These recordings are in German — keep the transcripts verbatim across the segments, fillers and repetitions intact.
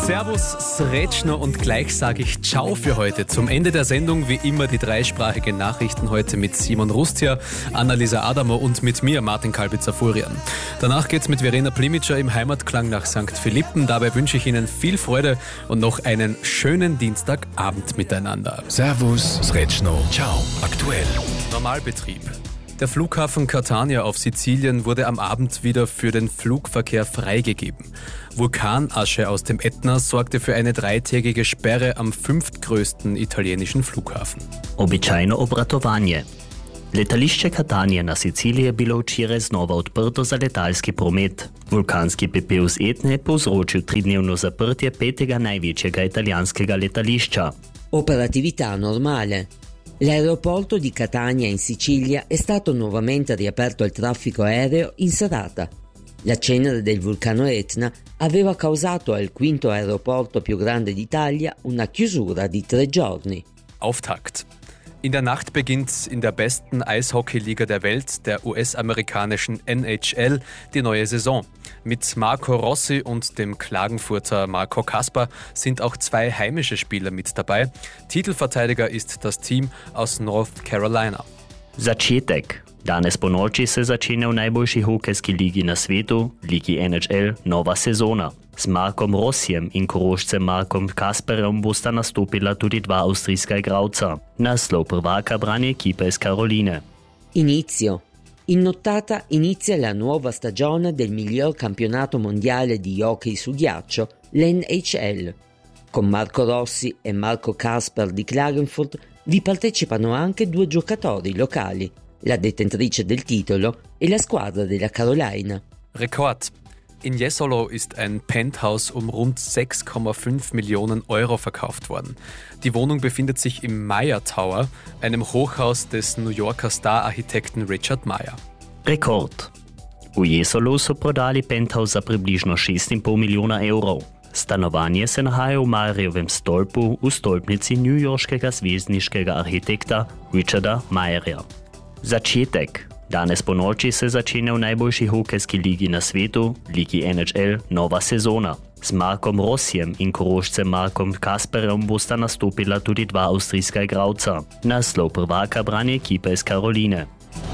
Servus, Sretschno und gleich sage ich Ciao für heute. Zum Ende der Sendung wie immer die dreisprachigen Nachrichten heute mit Simon Rustia, Annalisa Adamo und mit mir, Martin Kalbitzer-Furian. Danach geht's mit Verena Plimica im Heimatklang nach Sankt Philippen. Dabei wünsche ich Ihnen viel Freude und noch einen schönen Dienstagabend miteinander. Servus, Sretschno, Ciao, aktuell. Normalbetrieb. Der Flughafen Catania auf Sizilien wurde am Abend wieder für den Flugverkehr freigegeben. Vulkanasche aus dem Ätna sorgte für eine dreitägige Sperre am fünftgrößten italienischen Flughafen. Običajno obratovanje. Letališče Catania na Siciliji je bilo včeraj znova odprto za letalski promet. Vulkanski pepel z Etne je povzročil tridnevno zaprtje petega največjega italijanskega letališča. Operatività normale. L'aeroporto di Catania in Sicilia è stato nuovamente riaperto al traffico aereo in serata. La cenere del vulcano Etna aveva causato al quinto aeroporto più grande d'Italia una chiusura di tre giorni. Auftakt. In der Nacht beginnt in der besten Eishockeyliga der Welt, der U S-amerikanischen N H L, die neue Saison. Mit Marco Rossi und dem Klagenfurter Marco Kasper sind auch zwei heimische Spieler mit dabei. Titelverteidiger ist das Team aus North Carolina. Začetek. Danes ponoči se začenja v najboljši hokejski ligi na svetu, ligi N H L, nova sezona. S Markom Rossijem in korošcem Markom Kasperjem bosta nastopila tudi dva avstrijska igralca. Naslov prvaka brani ekipa iz Caroline. Inizio. In nottata inizia la nuova stagione del miglior campionato mondiale di hockey su ghiaccio, l'N H L. Con Marco Rossi e Marco Kasper di Klagenfurt vi partecipano anche due giocatori locali, la detentrice del titolo e la squadra della Carolina. Rekord. In Jesolo ist ein Penthouse um rund sechs Komma fünf Millionen Euro verkauft worden. Die Wohnung befindet sich im Meyer Tower, einem Hochhaus des New Yorker Star-Architekten Richard Meyer. Rekord. V Jesolu so prodali penthouse za približno šest in pol milijona evrov. Stanovanje se nahaja v Mayerjevem stolpu v stolpnici newyorškega zvezdniškega arhitekta Richarda Meyerja. Začetek. Danes ponoči se začenja v najboljši hokejski ligi na svetu, ligi N H L, nova sezona. S Markom Rossijem in korošcem Markom Kasperjem bosta nastopila tudi dva avstrijska igralca. Naslov prvaka brani ekipa iz Caroline.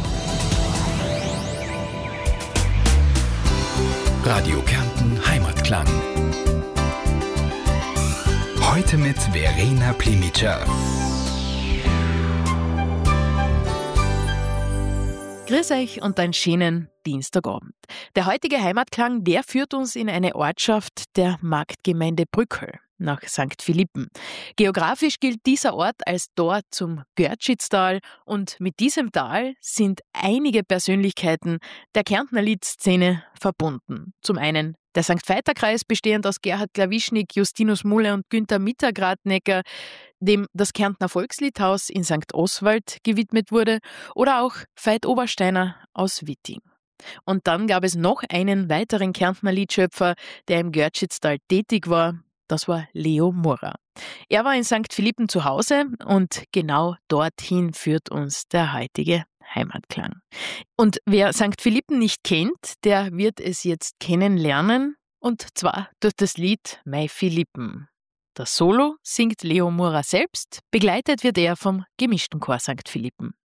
Radio Kärnten Heimatklang. Heute mit Verena Plimica. Grüß euch und einen schönen Dienstagabend. Der heutige Heimatklang, der führt uns in eine Ortschaft der Marktgemeinde Brückl nach Sankt Philippen. Geografisch gilt dieser Ort als Tor zum Görtschitztal und mit diesem Tal sind einige Persönlichkeiten der Kärntner Liedszene verbunden. Zum einen der Sankt Veit-Kreis, bestehend aus Gerhard Klawischnik, Justinus Mulle und Günther Mittergradnecker, dem das Kärntner Volksliedhaus in Sankt Oswald gewidmet wurde, oder auch Veit Obersteiner aus Witting. Und dann gab es noch einen weiteren Kärntner Liedschöpfer, der im Görtschitztal tätig war. Das war Leo Murrer. Er war in Sankt Philippen zu Hause und genau dorthin führt uns der heutige Heimatklang. Und wer Sankt Philippen nicht kennt, der wird es jetzt kennenlernen, und zwar durch das Lied Mei Philippen. Das Solo singt Leo Murrer selbst, begleitet wird er vom gemischten Chor Sankt Philippen.